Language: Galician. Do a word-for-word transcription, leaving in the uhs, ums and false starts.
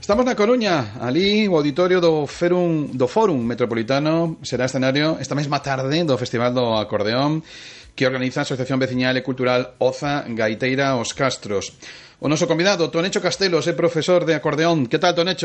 Estamos na Coruña, ali o auditorio do Fórum, do Fórum Metropolitano será escenario esta mesma tarde do Festival do Acordeón que organiza a Asociación Veciñal e Cultural Oza Gaiteira Os Castros. O noso convidado, Tonecho Castelos, é profesor de acordeón. Que tal, Tonecho?